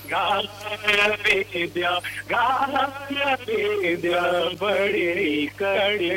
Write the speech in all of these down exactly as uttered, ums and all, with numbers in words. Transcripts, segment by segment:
ಗಾಯವೇದ್ಯ ಗಾಯವೇದ್ಯ ಬಡಿರಿ ಕಡೆ.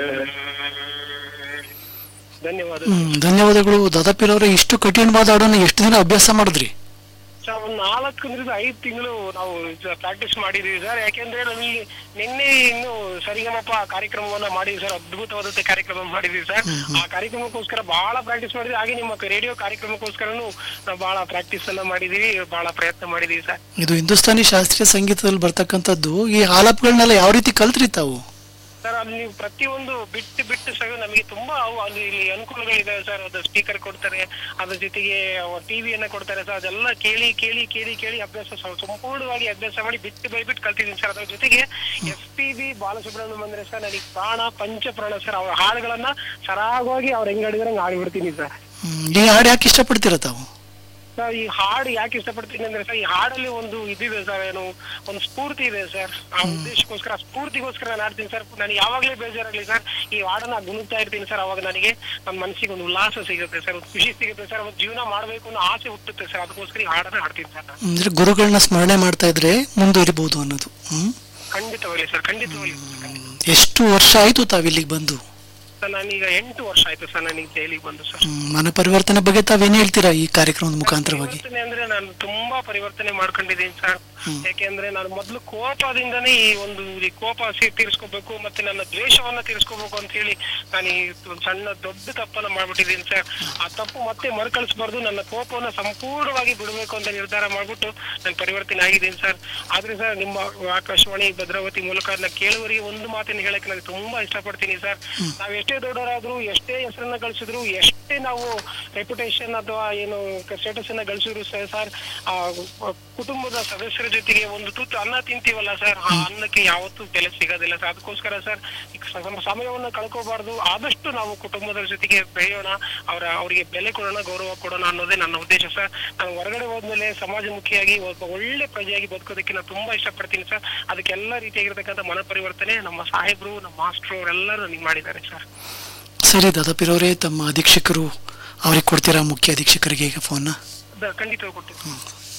ಧನ್ಯವಾದ. ಧನ್ಯವಾದಗಳು ದಾದಾಪೀರವ್ರೆ. ಇಷ್ಟು ಕಠಿಣವಾದ ಹಾಡನ್ನು ಎಷ್ಟು ದಿನ ಅಭ್ಯಾಸ ಮಾಡಿದ್ರಿ? ಸರ್ ಒಂದ್ ನಾಲ್ಕರಿಂದ ಐದು ತಿಂಗಳು ನಾವು ಪ್ರಾಕ್ಟೀಸ್ ಮಾಡಿದೀವಿ ಸರ್. ಯಾಕೆಂದ್ರೆ ನಮಗೆ ನಿನ್ನೆ ಇನ್ನು ಸರಿಗಮಪ ಕಾರ್ಯಕ್ರಮವನ್ನ ಮಾಡಿದ್ವಿ ಸರ್, ಅದ್ಭುತವಾದ ಕಾರ್ಯಕ್ರಮ ಮಾಡಿದೀವಿ ಸರ್. ಆ ಕಾರ್ಯಕ್ರಮಕ್ಕೋಸ್ಕರ ಬಹಳ ಪ್ರಾಕ್ಟೀಸ್ ಮಾಡಿದ್ವಿ. ಹಾಗೆ ನಿಮ್ಮ ರೇಡಿಯೋ ಕಾರ್ಯಕ್ರಮಕ್ಕೋಸ್ಕರನು ನಾವು ಬಹಳ ಪ್ರಾಕ್ಟೀಸ್ ಅನ್ನ ಮಾಡಿದೀವಿ, ಬಹಳ ಪ್ರಯತ್ನ ಮಾಡಿದೀವಿ ಸರ್. ಇದು ಹಿಂದೂಸ್ತಾನಿ ಶಾಸ್ತ್ರೀಯ ಸಂಗೀತದಲ್ಲಿ ಬರ್ತಕ್ಕಂಥದ್ದು. ಈ ಆಲಾಪಗಳನ್ನೆಲ್ಲ ಯಾವ ರೀತಿ ಕಲ್ತ್ರಿ ತಾವು? ಸರ್ ಅಲ್ಲಿ ನೀವು ಪ್ರತಿಯೊಂದು ಬಿಟ್ಟು ಬಿಟ್ಟು ಸಹ ನಮಗೆ ತುಂಬಾ ಅವು ಅಲ್ಲಿ ಇಲ್ಲಿ ಅನುಕೂಲಗಳಿದಾವೆ ಸರ್. ಅದು ಸ್ಪೀಕರ್ ಕೊಡ್ತಾರೆ, ಅದ್ರ ಜೊತೆಗೆ ಟಿವಿಯನ್ನ ಕೊಡ್ತಾರೆ ಸರ್. ಅದೆಲ್ಲ ಕೇಳಿ ಕೇಳಿ ಕೇಳಿ ಕೇಳಿ ಅಭ್ಯಾಸ ಸಂಪೂರ್ಣವಾಗಿ ಅಭ್ಯಾಸ ಮಾಡಿ ಬಿಟ್ಟು ಬೈ ಬಿಟ್ಟು ಕಲ್ತಿದ್ದೀನಿ ಸರ್. ಅದ್ರ ಜೊತೆಗೆ ಎಸ್ ಪಿ ಬಿ ಬಾಲಸುಬ್ರಹ್ಮಣ್ಯಂ ಅಂದ್ರೆ ಸರ್ ನನಗೆ ಪ್ರಾಣ ಪಂಚಪ್ರಾಣ ಸರ್. ಅವ್ರ ಹಾಡುಗಳನ್ನ ಸರಾಗವಾಗಿ ಅವ್ರ ಹೆಂಗ್ ಹಾಡಿದ್ರಂಗೆ ಹಾಡ್ಬಿಡ್ತೀನಿ ಸರ್. ಈ ಹಾಡು ಯಾಕೆ ಇಷ್ಟಪಡ್ತೀರ ತಾವು? ಸರ್ ಈ ಹಾಡು ಯಾಕೆ ಇಷ್ಟಪಡ್ತೀನಿ ಅಂದ್ರೆ ಸರ್, ಈ ಹಾಡಲ್ಲಿ ಒಂದು ಇದಿದೆ ಸರ್, ಏನು ಒಂದು ಸ್ಫೂರ್ತಿ ಇದೆ ಸರ್. ಆ ಉದ್ದೇಶಕ್ಕೋಸ್ಕರ ಸ್ಫೂರ್ತಿಗೋಸ್ಕರ ನಾನು ಆಡ್ತೀನಿ ಸರ್. ನಾನು ಯಾವಾಗ್ಲೇ ಬೇಜಾರಾಗ್ಲಿ ಸರ್, ಈ ಹಾಡನ್ನ ಗುಣಗ್ತಾ ಇರ್ತೀನಿ ಸರ್. ಅವಾಗ ನನಗೆ ನನ್ನ ಮನಸ್ಸಿಗೆ ಒಂದು ಉಲ್ಲಾಸ ಸಿಗುತ್ತೆ ಸರ್, ಒಂದು ಖುಷಿ ಸಿಗುತ್ತೆ ಸರ್, ಒಂದು ಜೀವನ ಮಾಡ್ಬೇಕು ಅನ್ನೋ ಆಸೆ ಹುಟ್ಟುತ್ತೆ ಸರ್. ಅದಕ್ಕೋಸ್ಕರ ಈ ಹಾಡನ್ನ ಹಾಡ್ತೀನಿ ಸರ್. ಅಂದ್ರೆ ಗುರುಗಳನ್ನ ಸ್ಮರಣೆ ಮಾಡ್ತಾ ಇದ್ರೆ ಮುಂದುವರಿಬಹುದು ಅನ್ನೋದು. ಹ್ಮ್ ಖಂಡಿತವಾಗ್ಲಿ ಸರ್, ಖಂಡಿತವಾಗ್ಲಿ. ಎಷ್ಟು ವರ್ಷ ಆಯ್ತು ತಾವಿಲ್ಲಿಗೆ ಬಂದು? ಸರ್ ನಾನೀಗ ಎಂಟು ವರ್ಷ ಆಯ್ತು ಸರ್ ನನಗೆ ದೆಹಲಿಗೆ ಬಂದು ಸರ್. ಮನ ಪರಿವರ್ತನೆ ಬಗ್ಗೆ ತಾವೇನ್ ಹೇಳ್ತೀರಾ ಈ ಕಾರ್ಯಕ್ರಮದ ಮುಖಾಂತರವಾಗಿ? ಅಂದ್ರೆ ನಾನು ತುಂಬಾ ಪರಿವರ್ತನೆ ಮಾಡ್ಕೊಂಡಿದ್ದೀನಿ ಸರ್. ಯಾಕೆಂದ್ರೆ ನಾನು ಮೊದ್ಲು ಕೋಪದಿಂದನೇ ಈ ಒಂದು ಈ ಕೋಪ ತೀರಿಸ್ಕೋಬೇಕು ಮತ್ತೆ ನನ್ನ ದ್ವೇಷವನ್ನ ತೀರಿಸ್ಕೋಬೇಕು ಅಂತ ಹೇಳಿ ನಾನು ಈ ಸಣ್ಣ ದೊಡ್ಡ ತಪ್ಪನ್ನ ಮಾಡ್ಬಿಟ್ಟಿದ್ದೀನಿ ಸರ್. ಆ ತಪ್ಪು ಮತ್ತೆ ಮರುಕಳಿಸಬಾರ್ದು, ನನ್ನ ಕೋಪವನ್ನ ಸಂಪೂರ್ಣವಾಗಿ ಬಿಡಬೇಕು ಅಂತ ನಿರ್ಧಾರ ಮಾಡ್ಬಿಟ್ಟು ನಾನು ಪರಿವರ್ತನೆ ಆಗಿದ್ದೀನಿ ಸರ್. ಆದ್ರೆ ಸರ್ ನಿಮ್ಮ ಆಕಾಶವಾಣಿ ಭದ್ರಾವತಿ ಮೂಲಕ ನನ್ನ ಕೇಳುವರಿಗೆ ಒಂದು ಮಾತನ್ನ ಹೇಳಕ್ಕೆ ನಾನು ತುಂಬಾ ಇಷ್ಟಪಡ್ತೀನಿ ಸರ್. ನಾವ್ ಎಷ್ಟೇ ದೊಡ್ಡವರಾದ್ರು, ಎಷ್ಟೇ ಹೆಸರನ್ನ ಗಳಿಸಿದ್ರು, ಎಷ್ಟೇ ನಾವು ರೆಪ್ಯುಟೇಷನ್ ಅಥವಾ ಏನು ಸ್ಟೇಟಸ್ ಅನ್ನ ಗಳಿಸಿದ್ರು ಸರ್, ಆ ಕುಟುಂಬದ ಸದಸ್ಯರ ಜೊತೆಗೆ ಒಂದು ತುತ್ತು ಅನ್ನ ತಿಂತೀವಲ್ಲ ಸರ್, ಆ ಅನ್ನಕ್ಕೆ ಯಾವತ್ತೂ ಬೆಲೆ ಸಿಗೋದಿಲ್ಲ ಸರ್. ಅದಕ್ಕೋಸ್ಕರ ಸರ್ ಸಮಯವನ್ನ ಕಳ್ಕೋಬಾರ್ದು, ಆದಷ್ಟು ನಾವು ಕುಟುಂಬದ ಜೊತೆಗೆ ಬೆಳೆಯೋಣ, ಅವರ ಅವರಿಗೆ ಬೆಲೆ ಕೊಡೋಣ, ಗೌರವ ಕೊಡೋಣ ಅನ್ನೋದೇ ನನ್ನ ಉದ್ದೇಶ ಸರ್. ನಾನು ಹೊರಗಡೆ ಹೋದ್ಮೇಲೆ ಸಮಾಜಮುಖಿಯಾಗಿ ಒಬ್ಬ ಒಳ್ಳೆ ಪ್ರಜೆಯಾಗಿ ಬದುಕೋದಕ್ಕೆ ನಾನು ತುಂಬಾ ಇಷ್ಟಪಡ್ತೀನಿ ಸರ್. ಅದಕ್ಕೆಲ್ಲ ರೀತಿಯಾಗಿರ್ತಕ್ಕಂಥ ಮನ ಪರಿವರ್ತನೆ ನಮ್ಮ ಸಾಹೇಬ್ರು, ನಮ್ಮ ಮಾಸ್ಟ್ರು ಅವರೆಲ್ಲರೂ ನನಗೆ ಮಾಡಿದ್ದಾರೆ ಸರ್. ಸರಿ ದಾದಾಪೀರವರೇ, ತಮ್ಮ ಅಧೀಕ್ಷಕರು ಅವ್ರಿಗೆ ಕೊಡ್ತೀರಾ, ಮುಖ್ಯ ಅಧೀಕ್ಷಕರಿಗೆ ಈಗ ಫೋನ್? ಖಂಡಿತ ಕೊಡ್ತೀನಿ.